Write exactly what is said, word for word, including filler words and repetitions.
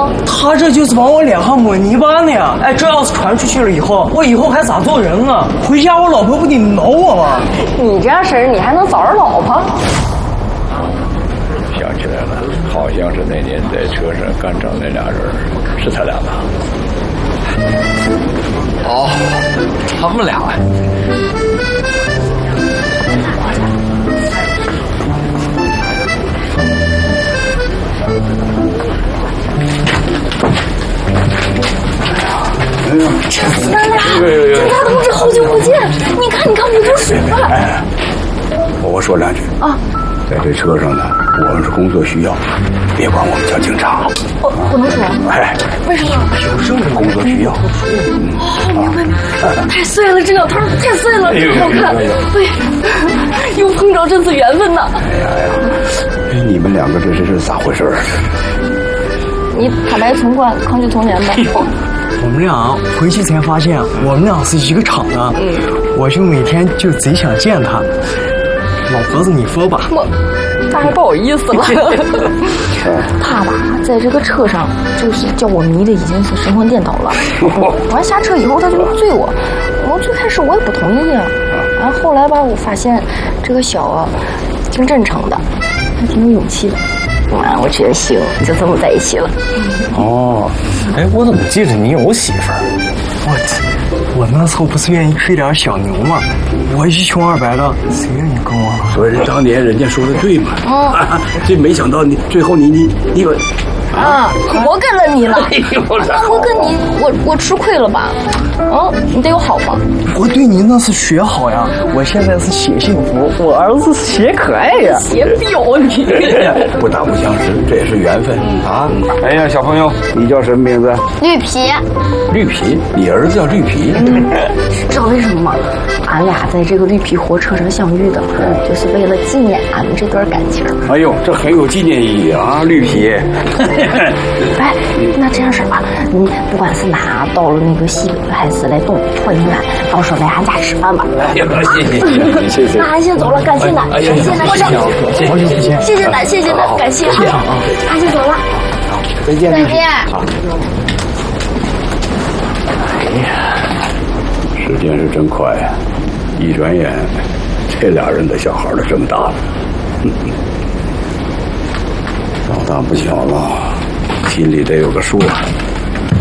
吗？他这就是帮我脸上抹泥巴呢呀！哎，这要是传出去了以后，我以后还咋做人啊？回家我老婆不得挠我吗？ 你这样式儿，你还能找着老婆？ 想起来了，好像是那年在车上干仗那俩人，是他俩吧？ 哦，他们俩。 咱俩，警察同志，好久不见！你看，你看，我都水了。 哎，我说两句啊， 在这车上呢，我们是工作需要，别管我们叫警察。 我不能说。 哎， 为什么？ 有正是工作需要。 哦，明白明白。太帅了，这两头太帅了，真好看。对，又碰着这次缘分呐。 哎呀呀，你们两个这是是咋回事啊？ 你坦白从宽，抗拒从严吧。 我们俩回去才发现，我们俩是一个厂的。嗯，我就每天就贼想见他。老婆子，你说吧。 我，他还不好意思了。他吧，在这个车上就是叫我迷的已经是神魂颠倒了。完下车以后，他就追我。我最开始我也不同意啊。完后来吧，我发现这个小啊，挺真诚的，还挺有勇气的。啊，我觉得行，就这么在一起了。 哦，哎，我怎么记着你有媳妇儿？ 我我那时候不是愿意吹点小牛吗？我一穷二白的，谁愿意跟我了？ 所以当年人家说的对嘛。哦，这没想到你最后你你你有。 啊！我跟了你了，那我跟你，我我吃亏了吧？嗯，你得有好吗？ 我对你那是学好呀，我现在是写幸福，我儿子是写可爱呀， 写婊你。 不打不相识，这也是缘分啊！哎呀，小朋友，你叫什么名字？ 绿皮。 绿皮，你儿子叫绿皮。 嗯，知道为什么吗？俺俩在这个绿皮火车上相遇的，就是为了纪念俺们这段感情。 哎呦，这很有纪念意义啊，绿皮。 哎，那这样式吧，你不管是哪到了那个西北还是来东或者南，到时候来俺家吃饭吧。 哎呀，谢谢谢谢。 那俺先走了，感谢咱，感谢咱， 好久不见， 谢谢咱，谢谢咱，感谢啊，俺先走了， 再见， 再见。 哎呀，时间是真快呀，一转眼，这俩人的小孩都这么大了。老大不小了，心里得有个数啊。